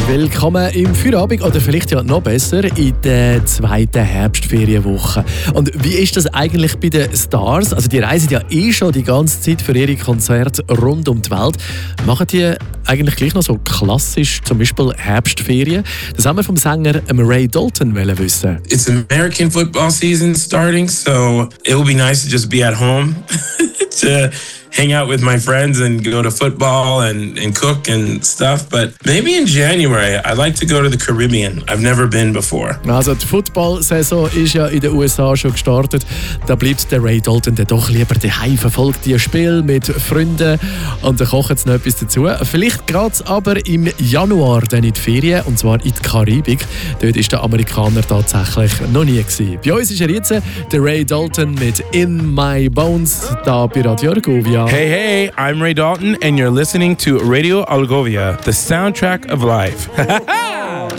Willkommen im Feierabend oder vielleicht ja noch besser in der zweiten Herbstferienwoche. Und wie ist das eigentlich bei den Stars? Also die reisen ja schon die ganze Zeit für ihre Konzerte rund um die Welt. Machen die eigentlich gleich noch so klassisch, zum Beispiel Herbstferien? Das haben wir vom Sänger Ray Dalton wissen. It's American football season starting, so it will be nice to just be at home to hang out with my friends and go to football and cook and stuff. But maybe in January, I'd like to go to the Caribbean. I've never been before. Also die Football-Saison ist ja in den USA schon gestartet. Da bleibt der Ray Dalton dann doch lieber daheim, verfolgt die Spiel mit Freunden und dann kocht es noch etwas dazu. Vielleicht geht es aber im Januar dann in die Ferien, und zwar in die Karibik. Dort ist der Amerikaner tatsächlich noch nie gewesen. Bei uns ist jetzt der Ray Dalton mit In My Bones, da bei Radio Argovia. Hey, I'm Ray Dalton and you're listening to Radio Algovia, the soundtrack of life.